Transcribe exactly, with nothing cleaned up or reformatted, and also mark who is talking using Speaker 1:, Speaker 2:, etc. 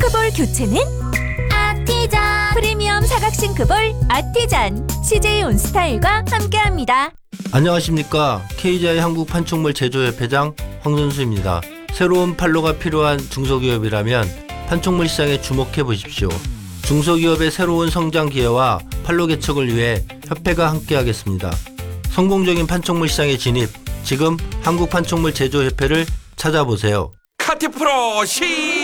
Speaker 1: 싱크볼 교체는 아티잔. 프리미엄 사각 싱크볼 아티잔. 씨제이 온스타일과 함께합니다.
Speaker 2: 안녕하십니까. 케이지아이 한국 판촉물 제조협회장 황선수입니다. 새로운 판로가 필요한 중소기업이라면 판촉물 시장에 주목해 보십시오. 중소기업의 새로운 성장 기회와 판로 개척을 위해 협회가 함께하겠습니다. 성공적인 판촉물 시장에 진입, 지금 한국 판촉물 제조협회를 찾아보세요.
Speaker 3: 카티프로 시